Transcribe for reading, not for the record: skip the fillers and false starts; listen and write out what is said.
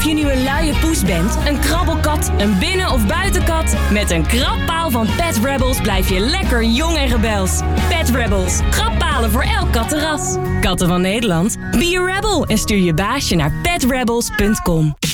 je nu een luie poes bent, een krabbelkat, een binnen- of buitenkat, met een krabpaal van Pet Rebels blijf je lekker jong en rebels. Pet Rebels, krabbalen voor elk kattenras. Katten van Nederland, be a rebel en stuur je baasje naar petrebels.com.